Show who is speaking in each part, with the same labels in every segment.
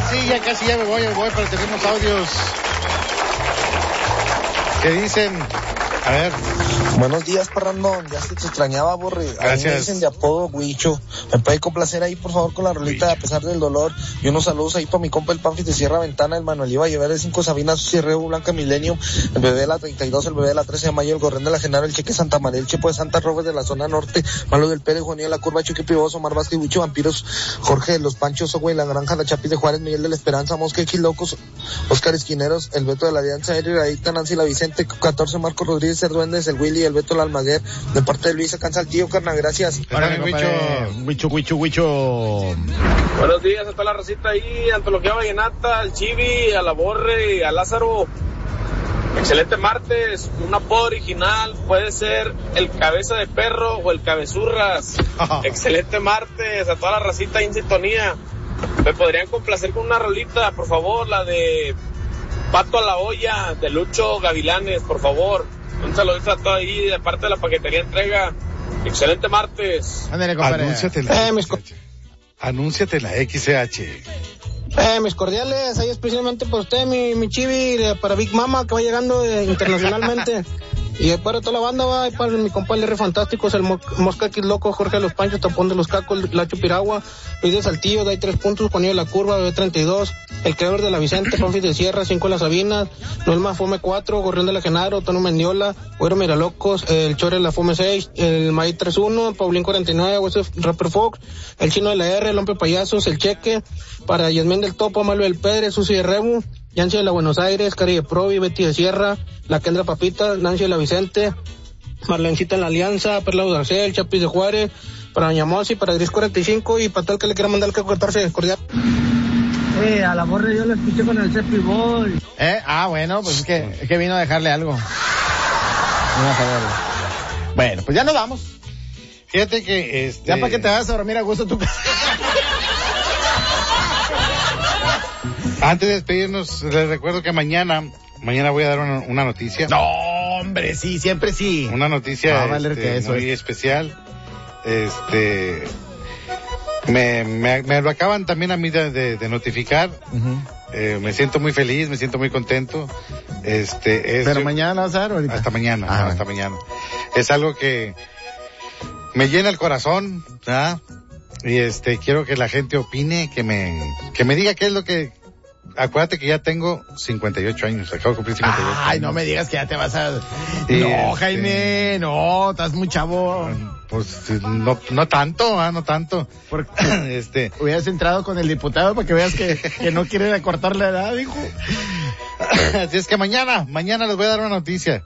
Speaker 1: casi ya me voy, pero tenemos audios que dicen, a ver.
Speaker 2: Buenos días, Parrandón, ya se te extrañaba, Borre.
Speaker 1: Gracias.
Speaker 2: A mí me dicen de apodo Huicho. ¿Me puede complacer ahí, por favor, con la rolita de A pesar del dolor? Y unos saludos ahí para mi compa el Panfis de Sierra Ventana, el Manuel Iba a llevar de 5 Sabinas, Cierreo, Blanca Milenio, el bebé de la 32, el bebé de la 13 de mayo, el Gorrén de la Genaro, el Cheque Santa María, el Chepo de Santa Robes de la zona norte, Malo del Pérez, Juanillo de la Curva, Chucky Pivoso, Omar Vázquez, Huicho, Vampiros, Jorge de los Panchos, Güey, La Granja, La Chapis de Juárez, Miguel de la Esperanza, Mosca X Locos, Oscar Esquineros, el Beto de la Alianza, Eri Radita, Nancy La Vicente, 14 Marcos Rodríguez, el Duendes, el Willy, el Beto la Almaguer, de parte de Luis Acanza, el tío Carna, gracias.
Speaker 1: Huicho.
Speaker 3: Buenos días a toda la racita ahí, Antología Vallenata, al Chivi, a la Borre, a Lázaro. Excelente martes, un apodo original, puede ser el Cabeza de Perro o el Cabezurras. Excelente martes, a toda la racita ahí en sintonía. ¿Me podrían complacer con una rolita, por favor? La de Pato a la Olla, de Lucho Gavilanes, por favor. Un saludito a todo ahí de parte de la paquetería Entrega. Excelente martes.
Speaker 1: Ándale, compadre. Anúnciate la XCH.
Speaker 4: Mis cordiales, ahí especialmente para usted, mi Chivi, para Big Mama, que va llegando internacionalmente. Y para toda la banda, va, y para mi compa el R Fantásticos, el Mosca X Loco, Jorge de los Panchos, Tapón de los Cacos, Lacho Piragua, Luis de Saltillo, de ahí 3 puntos, Juanillo de la Curva, Bebé 32, el Creador de la Vicente, Panfis de Sierra, 5 de las Sabinas, Noelma Fome 4, Gorrión de la Genaro, Tono Mendiola, Güero Miralocos, el Chore de la Fome 6, el Maíz 31, Paulín 49, Wesef Rapper Fox, el Chino de la R, el Hombre Payasos, el Cheque, para Yasmín del Topo, Malo del Pedre, Susi de Rebu, Yancy de la Buenos Aires, Cari de Provi, Betty de Sierra, la Kendra Papita, Nancy de la Vicente, Marlencita en la Alianza, Perla Udarcel, Chapis de Juárez, para Doña Mosi, para Gris 45 y para todo el que le quiera mandar el que cortarse cordial.
Speaker 5: A la Borre yo lo escuché con el Cepi Boy.
Speaker 1: Bueno, pues es que vino a dejarle algo. Bueno, pues ya nos vamos. Fíjate que ya para que te vayas a dormir a gusto tu casa. Antes de despedirnos, les recuerdo que mañana voy a dar una noticia.
Speaker 6: No, hombre, sí, siempre sí.
Speaker 1: Una noticia muy especial. Me lo acaban también a mí de notificar. Uh-huh. Me siento muy feliz, me siento muy contento.
Speaker 6: Pero mañana vas a dar ahorita.
Speaker 1: Hasta mañana, hasta mañana. Es algo que me llena el corazón, ¿verdad? Y quiero que la gente opine, que me diga qué es lo que. Acuérdate que ya tengo 58 años, acabo de cumplir 58 años.
Speaker 6: Ay, no me digas que ya te vas a... No, Jaime, no, estás muy chavo.
Speaker 1: Pues no tanto, no tanto.
Speaker 6: Porque hubieras entrado con el diputado para que veas que no quieren acortar la edad, hijo.
Speaker 1: Así es que mañana les voy a dar una noticia.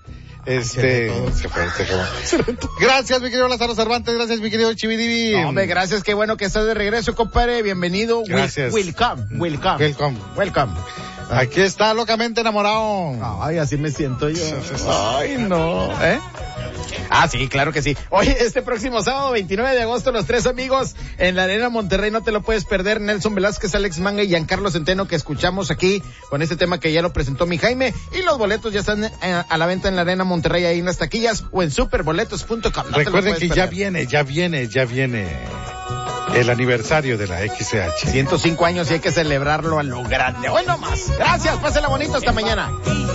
Speaker 1: Gracias, mi querido Lázaro Cervantes, gracias, mi querido Chividivi.
Speaker 6: Hombre, gracias, qué bueno que estás de regreso, compadre, bienvenido.
Speaker 1: Gracias.
Speaker 6: Welcome.
Speaker 1: Aquí está, locamente enamorado.
Speaker 6: Ay, así me siento yo. Ay, no. Sí, claro que sí. Oye, este próximo sábado, 29 de agosto, los 3 amigos en la Arena Monterrey, no te lo puedes perder. Nelson Velázquez, Alex Manga y Giancarlo Centeno, que escuchamos aquí con este tema que ya lo presentó mi Jaime. Y los boletos ya están a la venta en la Arena Monterrey, ahí en las taquillas o en superboletos.com.
Speaker 1: Recuerden que ya viene el aniversario de la XCH.
Speaker 6: 105 años y hay que celebrarlo a lo grande. Bueno, más. Gracias, pásenla bonito, hasta mañana.